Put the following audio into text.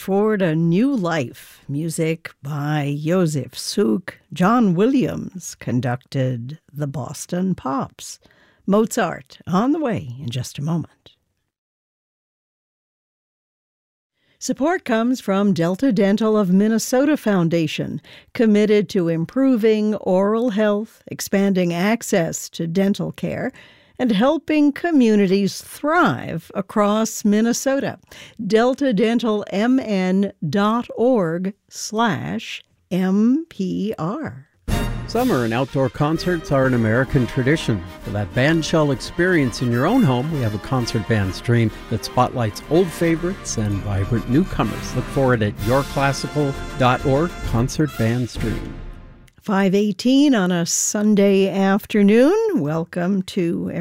forward a new life. Music by Joseph Suk. John Williams conducted the Boston Pops. Mozart on the way in just a moment. Support comes from Delta Dental of Minnesota Foundation, committed to improving oral health, expanding access to dental care, and helping communities thrive across Minnesota. DeltaDentalMN.org/MPR. Summer and outdoor concerts are an American tradition. For that bandshell experience in your own home, we have a concert band stream that spotlights old favorites and vibrant newcomers. Look for it at yourclassical.org concert band stream. 5:18 on a Sunday afternoon. Welcome to